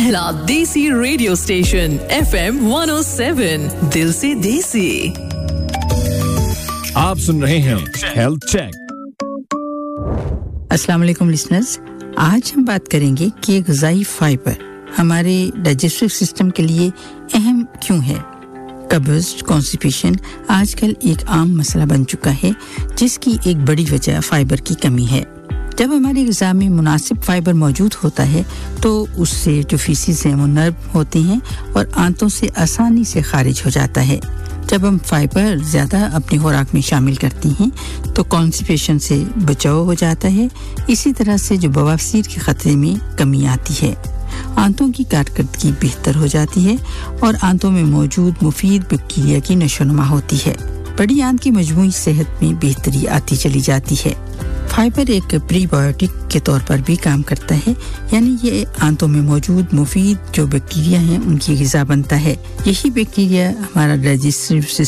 पहला देसी radio station FM 107 दिल से देसी। आप सुन रहे हैं हेल्थ चेक। अस्सलाम वालेकुम लिसनर्स, आज हम बात करेंगे कि ग़िज़ाई फाइबर हमारे डाइजेस्टिव सिस्टम के लिए अहम क्यों है। कब्ज़, कॉन्स्टिपेशन आजकल एक आम मसला बन चुका है, जिसकी एक बड़ी वजह फाइबर की कमी है। जब हमारी ग़िज़ा में मुनासिब फाइबर मौजूद होता है तो उससे जो फीसिस हैं वो नर्म होती हैं और आंतों से आसानी से खारिज हो जाता है। जब हम फाइबर ज़्यादा अपनी खुराक में शामिल करती हैं तो कॉन्स्टिपेशन से बचाव हो जाता है। इसी तरह से जो बवासीर के ख़तरे में कमी आती है, आंतों की कारकर्दगी बेहतर हो जाती है और आंतों में मौजूद मुफीद बैक्टीरिया की नशोनुमा होती है। बड़ी आंत की मजमूई सेहत में बेहतरी आती चली जाती है। फाइबर एक प्रीबायोटिक के तौर पर भी काम करता है, यानी ये आंतों में मौजूद मुफीद जो बैक्टीरिया हैं उनकी ग़िज़ा बनता है। यही बैक्टीरिया हमारा डाइजेस्टिव